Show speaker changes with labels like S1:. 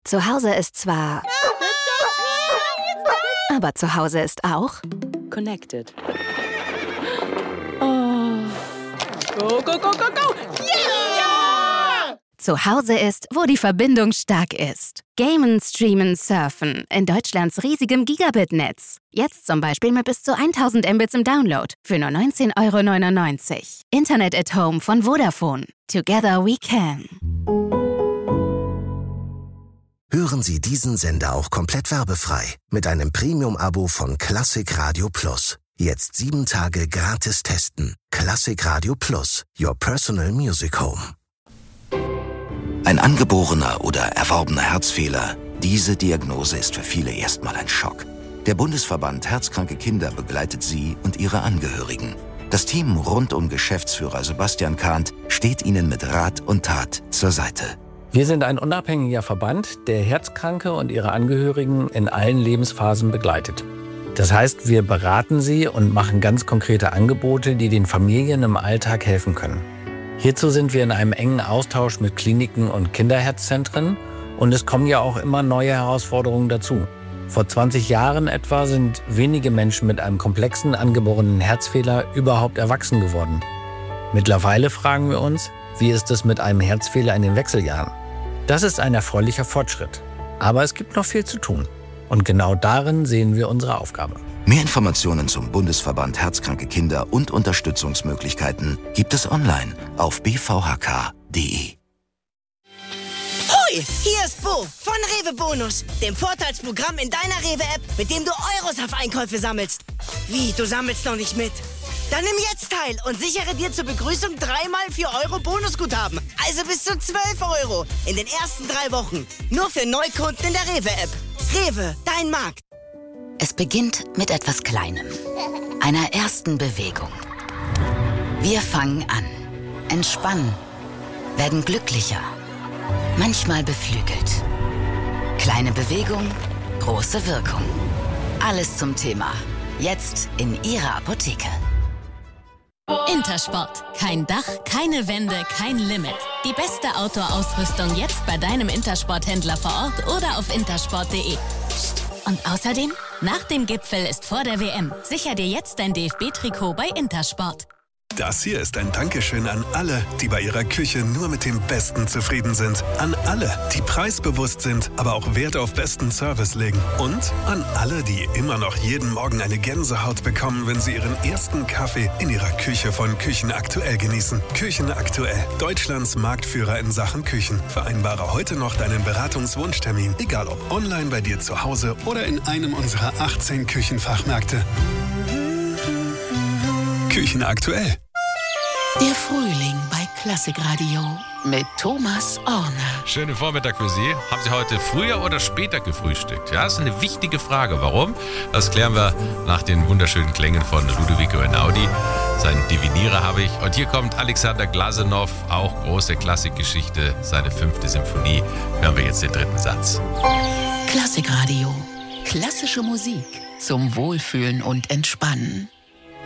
S1: Zu Hause ist zwar... Aber zu Hause ist auch...
S2: Connected.
S3: Oh. Go, go, go, go, go!
S1: Yeah! Zu Hause ist, wo die Verbindung stark ist. Gamen, Streamen, Surfen in Deutschlands riesigem Gigabit-Netz. Jetzt zum Beispiel mit bis zu 1000 Mbits im Download für nur 19,99 €. Internet at Home von Vodafone. Together we can.
S4: Hören Sie diesen Sender auch komplett werbefrei mit einem Premium-Abo von Classic Radio Plus. Jetzt 7 Tage gratis testen. Classic Radio Plus, your personal music home.
S5: Ein angeborener oder erworbener Herzfehler, diese Diagnose ist für viele erstmal ein Schock. Der Bundesverband Herzkranke Kinder begleitet Sie und Ihre Angehörigen. Das Team rund um Geschäftsführer Sebastian Kahnt steht Ihnen mit Rat und Tat zur Seite.
S6: Wir sind ein unabhängiger Verband, der Herzkranke und ihre Angehörigen in allen Lebensphasen begleitet. Das heißt, wir beraten sie und machen ganz konkrete Angebote, die den Familien im Alltag helfen können. Hierzu sind wir in einem engen Austausch mit Kliniken und Kinderherzzentren und es kommen ja auch immer neue Herausforderungen dazu. Vor 20 Jahren etwa sind wenige Menschen mit einem komplexen angeborenen Herzfehler überhaupt erwachsen geworden. Mittlerweile fragen wir uns, wie ist es mit einem Herzfehler in den Wechseljahren? Das ist ein erfreulicher Fortschritt. Aber es gibt noch viel zu tun. Und genau darin sehen wir unsere Aufgabe.
S5: Mehr Informationen zum Bundesverband Herzkranke Kinder und Unterstützungsmöglichkeiten gibt es online auf bvhk.de.
S7: Hoi, hier ist Bo von Rewe Bonus, dem Vorteilsprogramm in deiner Rewe-App, mit dem du Euros auf Einkäufe sammelst. Wie, du sammelst noch nicht mit? Dann nimm jetzt teil und sichere dir zur Begrüßung 3x 4 € Bonusguthaben. Also bis zu 12 € in den ersten 3 Wochen. Nur für Neukunden in der Rewe-App. Rewe, dein Markt.
S1: Es beginnt mit etwas Kleinem. Einer ersten Bewegung. Wir fangen an, entspannen, werden glücklicher, manchmal beflügelt. Kleine Bewegung, große Wirkung. Alles zum Thema. Jetzt in Ihrer Apotheke.
S8: Intersport. Kein Dach, keine Wände, kein Limit. Die beste Outdoor-Ausrüstung jetzt bei deinem Intersport-Händler vor Ort oder auf intersport.de. Und außerdem, nach dem Gipfel ist vor der WM. Sicher dir jetzt dein DFB-Trikot bei Intersport.
S9: Das hier ist ein Dankeschön an alle, die bei ihrer Küche nur mit dem Besten zufrieden sind. An alle, die preisbewusst sind, aber auch Wert auf besten Service legen. Und an alle, die immer noch jeden Morgen eine Gänsehaut bekommen, wenn sie ihren ersten Kaffee in ihrer Küche von Küchen Aktuell genießen. Küchen Aktuell, Deutschlands Marktführer in Sachen Küchen. Vereinbare heute noch deinen Beratungswunschtermin, egal ob online bei dir zu Hause oder in einem unserer 18 Küchenfachmärkte. Küchen Aktuell.
S10: Der Frühling bei Classic Radio mit Thomas Orner.
S11: Schönen Vormittag für Sie. Haben Sie heute früher oder später gefrühstückt? Ja, das ist eine wichtige Frage. Warum? Das klären wir nach den wunderschönen Klängen von Ludovico Einaudi. Seinen Divinierer habe ich. Und hier kommt Alexander Glazunov, auch große Klassikgeschichte, seine 5. Symphonie. Hören wir jetzt den 3. Satz.
S10: Classic Radio. Klassische Musik zum Wohlfühlen und Entspannen.